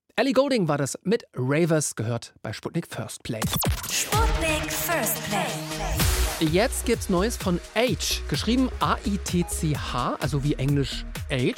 Ellie Goulding war das mit Ravers, gehört bei Sputnik First Play. Sputnik First Play. Jetzt gibt's Neues von Age, geschrieben A-I-T-C-H, also wie Englisch Age.